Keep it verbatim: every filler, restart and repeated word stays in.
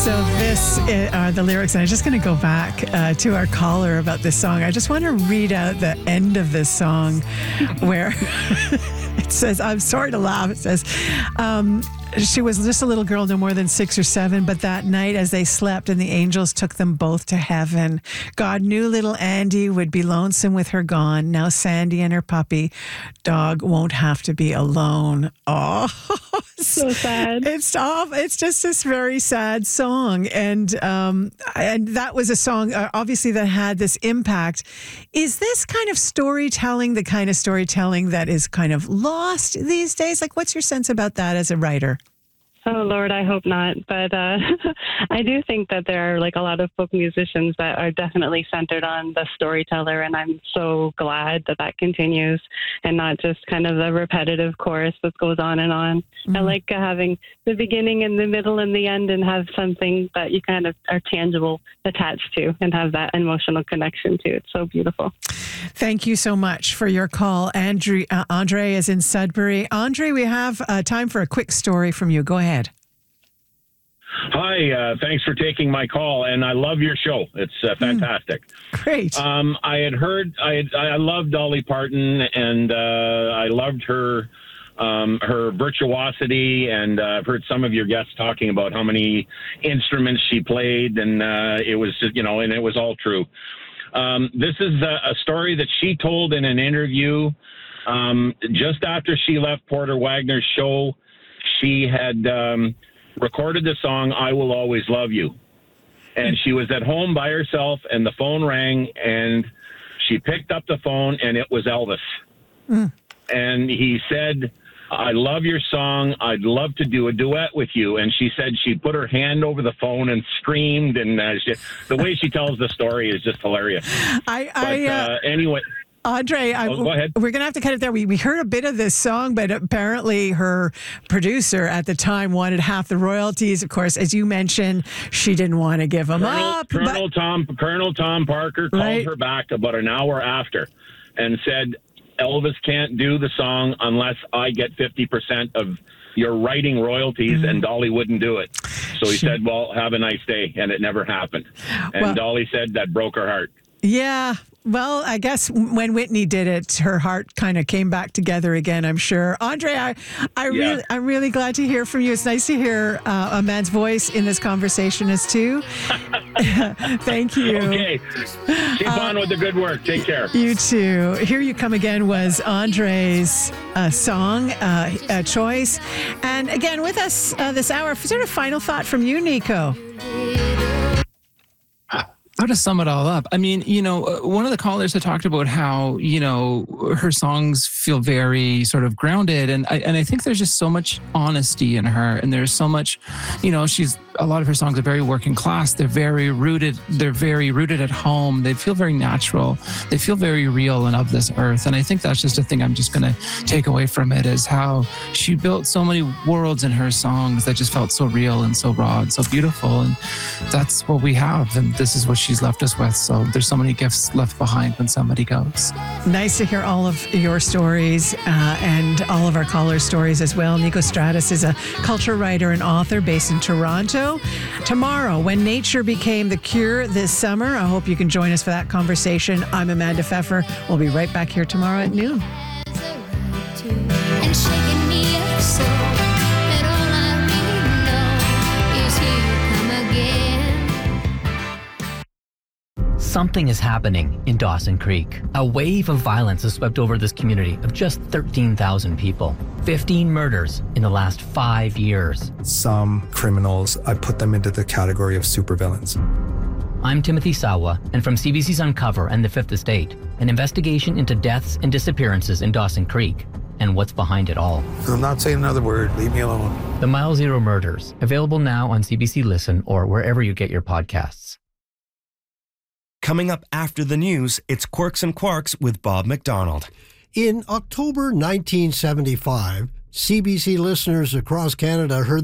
So this are the lyrics, and I'm just going to go back uh, to our caller about this song. I just want to read out the end of this song where it says, I'm sorry to laugh, it says, um, she was just a little girl, no more than six or seven, but that night as they slept and the angels took them both to heaven, God knew little Andy would be lonesome with her gone. Now Sandy and her puppy dog won't have to be alone. Oh, so sad. It's off. It's just this very sad song. And, um, and that was a song, uh, obviously, that had this impact. Is this kind of storytelling the kind of storytelling that is kind of lost these days? Like, what's your sense about that as a writer? Oh, Lord, I hope not. But uh, I do think that there are like a lot of folk musicians that are definitely centered on the storyteller. And I'm so glad that that continues and not just kind of the repetitive chorus that goes on and on. Mm-hmm. I like uh, having the beginning and the middle and the end and have something that you kind of are tangible attached to and have that emotional connection to. It's so beautiful. Thank you so much for your call. Andre, uh, Andre is in Sudbury. Andre, we have uh, time for a quick story from you. Go ahead. Hi, uh, thanks for taking my call, and I love your show. It's uh, fantastic. Mm, great. Um, I had heard, I had, I love Dolly Parton, and uh, I loved her um, her virtuosity, and uh, I've heard some of your guests talking about how many instruments she played, and uh, it was, you know, and it was all true. Um, this is a, a story that she told in an interview um, just after she left Porter Wagner's show. She had um, recorded the song, I Will Always Love You. And she was at home by herself, and the phone rang, and she picked up the phone, and it was Elvis. Mm. And he said, I love your song. I'd love to do a duet with you. And she said she put her hand over the phone and screamed. And uh, she, the way she tells the story is just hilarious. I, but, I uh, uh, anyway. Andre, I, oh, go ahead. We're going to have to cut it there. We, we heard a bit of this song, but apparently her producer at the time wanted half the royalties. Of course, as you mentioned, she didn't want to give them Colonel, up. Colonel, but, Tom, Colonel Tom Parker called right. her back about an hour after and said, Elvis can't do the song unless I get fifty percent of your writing royalties, mm-hmm. and Dolly wouldn't do it. So he she, said, well, have a nice day. And it never happened. And well, Dolly said that broke her heart. Yeah. Well, I guess when Whitney did it, her heart kind of came back together again, I'm sure. Andre, I, I yeah. really, I'm really glad to hear from you. It's nice to hear uh, a man's voice in this conversation as too. Thank you. Okay. Keep uh, on with the good work. Take care. You too. Here You Come Again was Andre's uh, song uh, uh, choice. And again, with us uh, this hour, sort of final thought from you, Nico. How to sum it all up? I mean, you know, one of the callers had talked about how, you know, her songs feel very sort of grounded. And I, and I think there's just so much honesty in her. And there's so much, you know, she's, a lot of her songs are very working class. They're very rooted. They're very rooted at home. They feel very natural. They feel very real and of this earth. And I think that's just a thing I'm just going to take away from it, is how she built so many worlds in her songs that just felt so real and so raw and so beautiful. And that's what we have. And this is what she's left us with. So there's so many gifts left behind when somebody goes. Nice to hear all of your stories uh, and all of our callers' stories as well. Nico Stratus is a culture writer and author based in Toronto. Tomorrow, when nature became the cure this summer, I hope you can join us for that conversation. I'm Amanda Pfeffer. We'll be right back here tomorrow at noon. And shaking me up so that all I really know is here you come again. Something is happening in Dawson Creek. A wave of violence has swept over this community of just thirteen thousand people. fifteen murders in the last five years. Some criminals, I put them into the category of supervillains. I'm Timothy Sawa, and from C B C's Uncover and The Fifth Estate, an investigation into deaths and disappearances in Dawson Creek and what's behind it all. I'm not saying another word. Leave me alone. The Mile Zero Murders, available now on C B C Listen or wherever you get your podcasts. Coming up after the news, it's Quirks and Quarks with Bob McDonald. In October nineteen seventy-five, C B C listeners across Canada heard